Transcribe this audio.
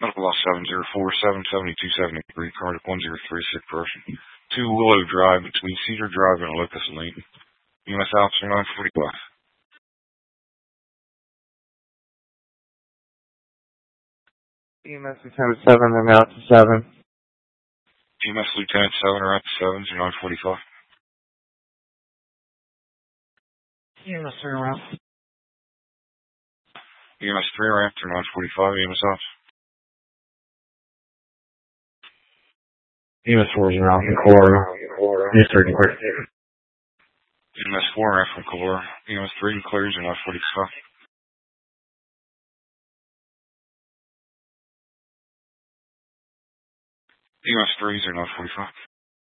Medical loss 704-772-73, cardiac 103, sick person. 2 Willow Drive between Cedar Drive and Locust Lane. EMS officer 945. EMS Lieutenant 7, I'm out to 7. EMS Lieutenant 7 are at 7, 945. EMS 3 around. EMS 3 are after 945, EMS officer. EMS 4 is around in Colorado. EMS 3 clear. EMS 4 are from Colorado. EMS 3 clears and 945. EMS 3s are 945.